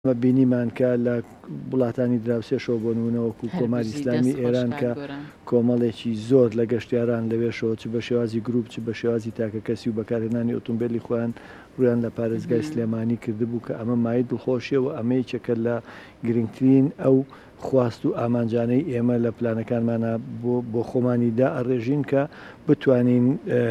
ئەمە بینیمان کە لە وڵاتانی دراوسێشەوە بۆ نمونەوەکو کۆماری ئیسلامی ئێران کە کۆمەڵێکی زۆر لە گەشتیاران لەوێشەوە چ بە شێوازی گروپ چ بە شێوازی تاکە کەسی و بەکارهێنانی ئۆتۆمبیلی خۆیان ڕویان لە پارێزگای سلێمانی کردبوو کە ئەمە مای دڵخۆشیەوە ئەمەیەکە لە گرنگترین ئەو خواست و ئامانجانەی ئێمە لە پلانەکانمانە بۆ خۆمانیدا ئەڕێژین کە بتوانین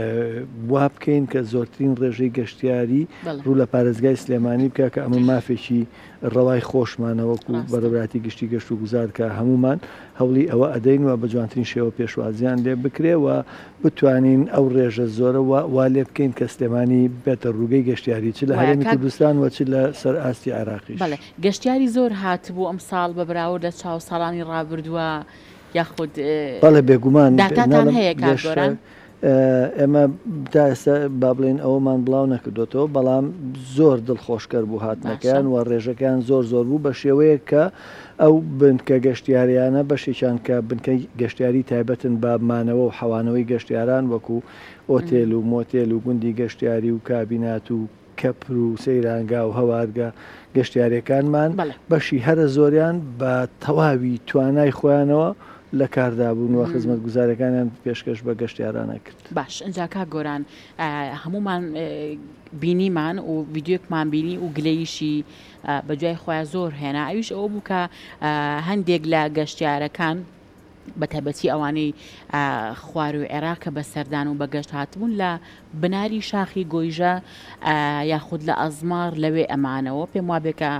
وا بکەین کە زۆرترین ڕێژەی گەشتیاری ڕوو لە پارێزگای سلێمانی بکە کە ئەمە مافێکی ڕەوای خۆشمانەوەکو بەڕێوەبراتی گشتی گەشت و گوزار کە هەمومان هەوڵی ئەوە ئەدەین و بە جوانترین شێوە پێشوازیان لێ بکرێەوە بتوانین ئەو ڕێژە زۆرە وا لێ بکەین کە سلێمانی بێتە ڕووگەی گەشتیاری چ لە هەرێمی کوردستان و چ لە سەر ئاستی عێراقیش. گەشتیاری زۆر هاتبوو ئەم ساڵ بە براورد لە چاو ساڵانی ڕابردووە یاخود بەڵێ بێگومان داکاتان هەیە کارگۆران؟ ئێمە تا ئێستا با بڵێن ئەومان بڵاو نەکردوێتەوە بەڵام زۆر دڵخۆشکەر بوو هاتنەکەیان و ڕێژەکان زۆر بوو بە شێوەیە کە ئەو بنکە گەشتیاریانە بەشێکیان کە بنکەی گەشتیاری تایبەتن بە مانەوە و حەوانەوەی گەشتیاران وەکو ئۆتێل و مۆتێل و گوندی گەشتیاری و کابینات و کەپر و سەیرانگا و هەوارگە گەشتیاریەکانمان بەشی هەرە زۆریان بە تەواوی توانای خۆیانەوە لە کاردابوون و خزمەت گوزارەکانیان پێشکەش بە گەشتیارانە کرد. باش ئەجا کا گۆران هەمومان بینیمان و ڤیددیۆکمان بینی و گلەیشی بەجای خۆیان زۆر هێنا ئەویش ئەوە بوو کە هەندێک لە گەشتیارەکان بە تایبەتی ئەوانەی خوار و عێراق کە بە سەردان و بەگەشت هاتبوون لە بناری شاخی گۆیژە یاخود لە ئەزمار لەوێ ئەمانەوە پێم وابێکە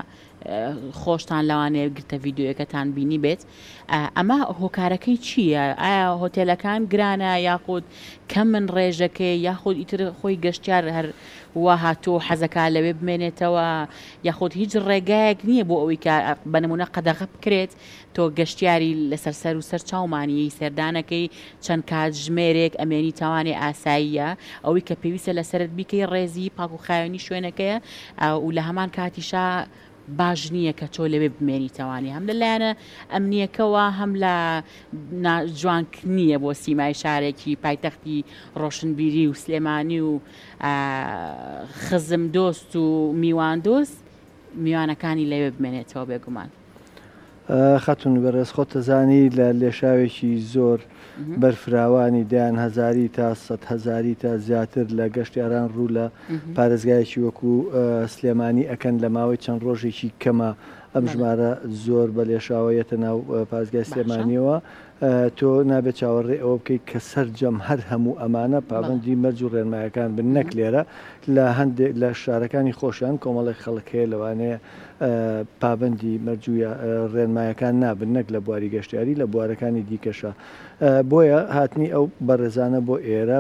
خۆشتان لەوانەیە گرتە ڤیددیۆیەکەتان بینی بێت. ئەمە هۆکارەکەی چییە؟ ئایا هۆتێلەکان گرانە یاخود کەم من ڕێژەکەی یاخود ئیتر خۆی گەشتیار هەر وا هاتۆ حەزەکە لەوێ بمێنێتەوە یاخود هیچ ڕێگایەک نییە بۆ ئەوەی کە بەنمونە قەدەغە بکرێت تۆ گەشتیاری لەسەر سەر و سەر چاومانی سەردانەکەی چەند کات ژمێرێک ئەمێنی تاوانێ ئاساییە ئەوەی کە پێویستە لەسەرت بیکەی ڕێزی پاک و خاوێنی شوێنەکەیە و لە هەمان کاتیشا باش نییە کە تۆ لەوێ بمێنیتەوانی هەم لەلایەنە ئەمنیەکەوە هەم لە جوانکردنیە بۆ سیمای شارێکی پایتەختی ڕۆشنبیری و سلێمانی و خزم دۆست و میوان دۆست میوانەکانی لەوێ بمێنێتەوە بێگومان. خەتون بەڕێز خۆت دەزانی لە لێشاوێکی زۆر بەرفراوانی دایان هەزاری تا 100,000 تا زیاتر لە گەشتیاران ڕوو لە پارێزگایەکی وەکو سلێمانی ئەکەن لە ماوەی چەند ڕۆژێکی کەمە ئەم ژمارە زۆر بە لێشاوەیەتە ناو پارێزگای سلێمانیەوە تۆ نابێت چاوەڕێ ئەوە بکەیت کە سەرجەم هەر هەموو ئەمانە پابندی مەرج و ڕێنمایەکان بن نەک لێرە لە هەندێک لە شارەکانی خۆشیان کۆمەڵی خەڵک هەیە لەوانەیە پابندی مەرجوویە ڕێنمایەکان نابن نەک لە بواری گەشتیاری لە بوارەکانی دیکەشە بۆیە هاتنی ئەو بەڕێزانە بۆ ئێرە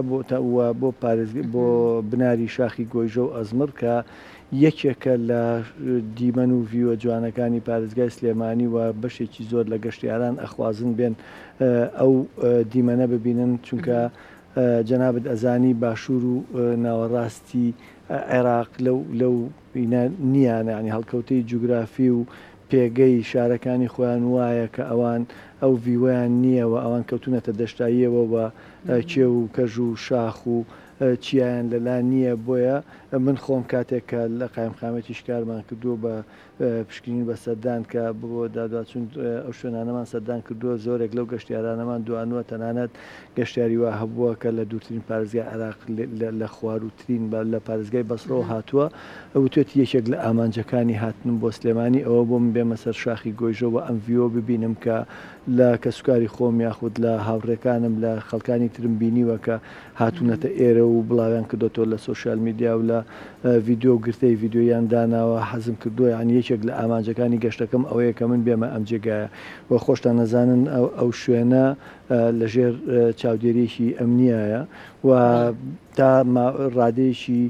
بۆ بناری شاخی گۆیژە و ئەزمر کە یەکێکە لە دیمەن و ڤیوە جوانەکانی پارێزگای سلێمانی و بەشێکی زۆر لە گەشتیاران ئەخوازن بێن ئەو دیمەنە ببینن چونکە جەنابەت ئەزانی باشوور و ناوەڕاستی عێراق لەو نییانە ینی هەڵکەوتەی جوگرافی و پێگەی شارەکانی خۆیان وایە کە ئەوان ئەو ڤیوەیان نییە و ئەوان کەوتونەتە دەشتاییەوە و کێ و کەژ و شاخ و چیایان لەلا نییە بۆیە من خۆم کاتێک کە لە قایمقامەتی شکارمان کردووە بە پشکنین بە سەردان کە بۆ دادواچون ئەو شوێنانەمان سەردان کردووە زۆرێک لەو گەشتیارانەمان دوانوە تەنانەت گەشتیاری وا هەبووە کە لە دوورترین پارێزگای عێراق لە خواروترین لە پارێزگای بەسڕەوە هاتووە ئەوتێت یەکێک لە ئامانجەکانی هاتنم بۆ سلێمانی ئەوە بۆ من بێمە سەر شاخی گۆیژەوە ئەم ڤیۆ ببینم کە لە کەسوکاری خۆم یاخود لە هاوڕێکانم لە خەڵکانی ترم بینیوە کە هاتوونەتە ئێرە و بڵاویان کردوتەوە لە سۆشیال میدیا و لە ڤیددیۆ گرتەی ڤیددیۆیان داناوە حەزم کردووە یان یەکێک لە ئامانجەکانی گەشتەکەم ئەوەیە کە من بێمە ئەم جێگایە وە خۆشتان نەزانن ئەو شوێنە لەژێر چاودێریەکی ئەمنیایە و تا ڕادەیەکی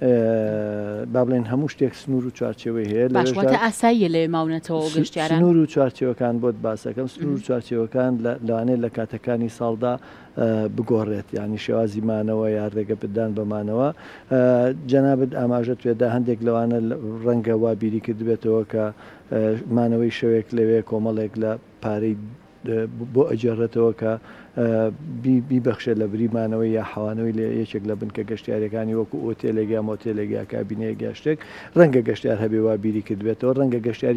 با بڵێن هەموو شتێک سنوور و چوارچێوەی هەیە باشواتە ئاساییە لێ ماونەتەوە گەشتیاران سنوور و چوارچێوەکان بۆت باسەکەم سنوور و چوارچێوەکان لەوانەیە لە کاتەکانی ساڵدا بگۆڕێت ینی شێوازی مانەوە یا ڕێگە بدان بەمانەوە جەنابەت ئاماژەت توێدا هەندێک لەوانە ڕەنگە وا بیری کرد بێتەوە کە مانەوەی شەوێک لەوێ کۆمەڵێک لە پارەی بۆ ئەجێڕێتەوە کە بیبەخشێت لە بریمانەوەی یا حەوانەوەی لە یەکێک لە بنکە گەشتیارەکانی وەکو ئۆتێلێک یا مۆتێلێک یا کابینەیەک یا شتێک ڕەنگە گەشتیار هەبێ وا بیری کردبێتەوە ڕەنگە گەشتیاری